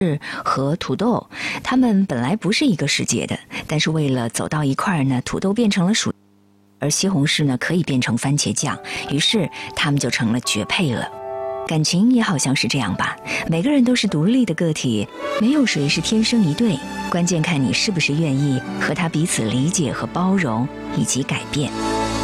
和土豆，它们本来不是一个世界的，但是为了走到一块儿呢，土豆变成了薯，而西红柿呢可以变成番茄酱，于是它们就成了绝配了。感情也好像是这样吧，每个人都是独立的个体，没有谁是天生一对，关键看你是不是愿意和他彼此理解和包容以及改变。